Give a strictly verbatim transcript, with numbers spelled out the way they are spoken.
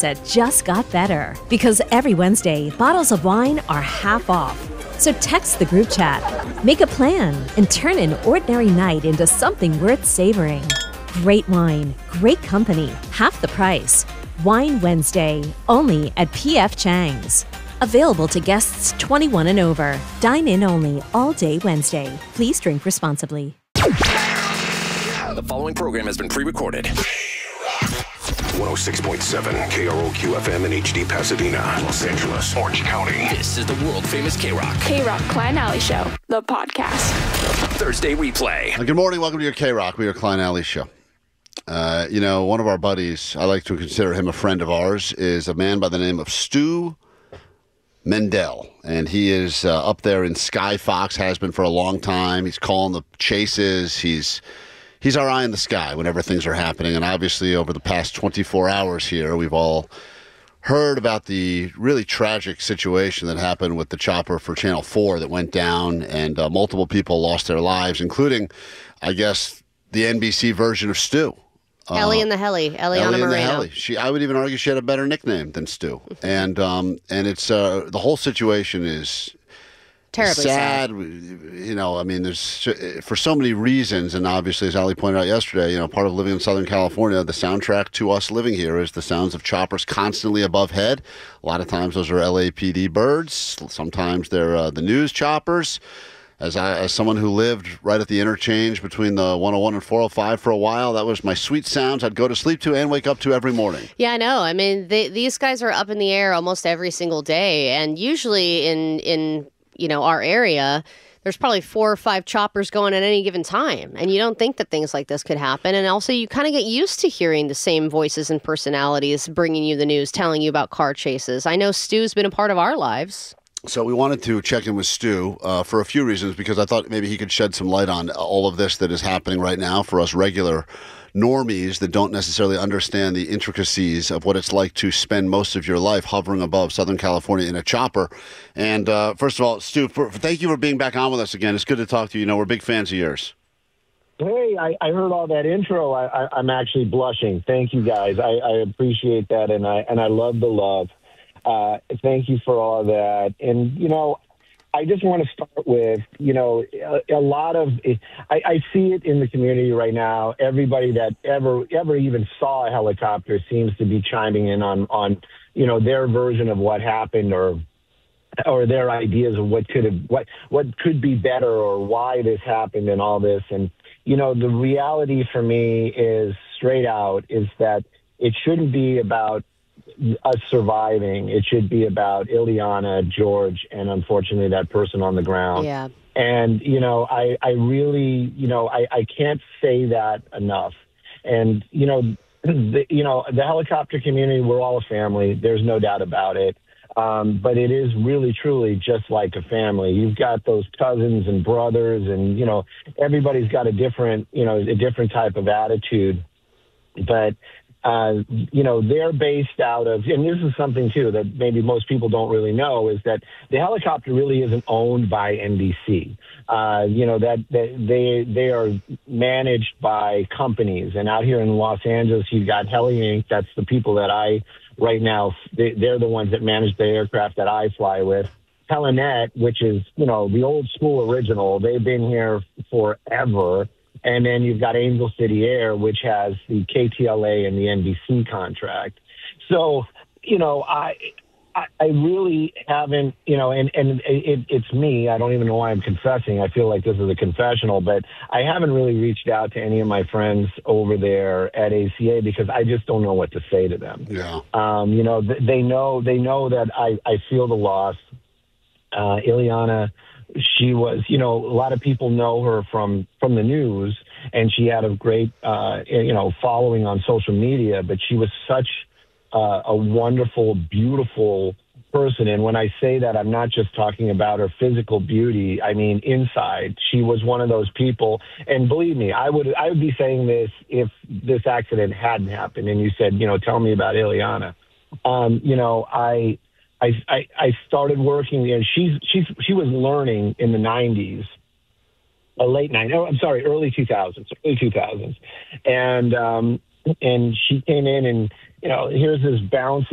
mindset just got better because every Wednesday, bottles of wine are half off. So text the group chat, make a plan, and turn an ordinary night into something worth savoring. Great wine, great company, half the price. Wine Wednesday, only at P F Chang's. Available to guests twenty-one and over. Dine in only all day Wednesday. Please drink responsibly. The following program has been pre-recorded. one oh six point seven K R O Q F M in H D Pasadena, Los Angeles, Orange County. This is the world-famous K-Rock. K-Rock Klein Alley Show, the podcast. Thursday replay. Good morning. Welcome to your K-Rock. We are Klein Alley Show. Uh, you know, one of our buddies, I like to consider him a friend of ours, is a man by the name of Stu Mendel. And he is uh, up there in Sky Fox, has been for a long time. He's calling the chases. He's... He's our eye in the sky whenever things are happening. And obviously over the past twenty-four hours here, we've all heard about the really tragic situation that happened with the chopper for Channel four that went down, and uh, multiple people lost their lives, including, I guess, the N B C version of Stu. Uh, Ellie in the Heli, Eliana Ellie in Moreno. the Heli. She, I would even argue she had a better nickname than Stu. and um, and it's uh, the whole situation is... Terribly sad. sad. You know, I mean, there's for so many reasons, and obviously, as Ali pointed out yesterday, you know, part of living in Southern California, the soundtrack to us living here is the sounds of choppers constantly above head. A lot of times, those are L A P D birds. Sometimes they're uh, the news choppers. As I, as someone who lived right at the interchange between the one oh one and four oh five for a while, that was my sweet sounds I'd go to sleep to and wake up to every morning. Yeah, I know. I mean, they, these guys are up in the air almost every single day, and usually in in you know, our area, there's probably four or five choppers going at any given time. And you don't think that things like this could happen. And also you kind of get used to hearing the same voices and personalities bringing you the news, telling you about car chases. I know Stu's been a part of our lives. So we wanted to check in with Stu uh, for a few reasons, because I thought maybe he could shed some light on all of this that is happening right now for us regular normies that don't necessarily understand the intricacies of what it's like to spend most of your life hovering above Southern California in a chopper. And uh, first of all, Stu, for, thank you for being back on with us again. It's good to talk to you. You know, we're big fans of yours. Hey, I, I heard all that intro. I, I, I'm actually blushing. Thank you, guys. I, I appreciate that, and I and I love the love. Uh, thank you for all that. And, you know, I just want to start with, you know, a, a lot of, I, I see it in the community right now. Everybody that ever, ever even saw a helicopter seems to be chiming in on, on, you know, their version of what happened, or, or their ideas of what could have, what, what could be better, or why this happened and all this. And, you know, the reality for me is straight out is that it shouldn't be about us surviving. It should be about Ileana, George, and unfortunately that person on the ground. Yeah. And, you know, I, I really, you know, I, I can't say that enough. And, you know, the, you know, the helicopter community, we're all a family. There's no doubt about it. Um, but it is really, truly just like a family. You've got those cousins and brothers, and, you know, everybody's got a different, you know, a different type of attitude. But Uh, you know, they're based out of, and this is something, too, that maybe most people don't really know, is that the helicopter really isn't owned by N B C. Uh, you know, that, that they they are managed by companies. And out here in Los Angeles, you've got Heli Incorporated. That's the people that I, right now, they, they're the ones that manage the aircraft that I fly with. Helinet, which is, you know, the old school original. They've been here forever. And then you've got Angel City Air, which has the K T L A and the N B C contract. So, you know, I I, I really haven't, you know, and, and it, it's me. I don't even know why I'm confessing. I feel like this is a confessional, but I haven't really reached out to any of my friends over there at A C A because I just don't know what to say to them. Yeah. Um, you know, they know they know that I, I feel the loss. Uh, Ileana, she was, you know, a lot of people know her from, from the news, and she had a great, uh, you know, following on social media, but she was such uh, a wonderful, beautiful person. And when I say that, I'm not just talking about her physical beauty. I mean, inside, she was one of those people. And believe me, I would, I would be saying this if this accident hadn't happened and you said, you know, tell me about Ileana. Um, you know, I, I, I, I started working, and she's, she's, she was learning in the nineties, a late nineties, oh, I'm sorry, early two thousands, early two thousands. And, um, and she came in and, you know, here's this bouncy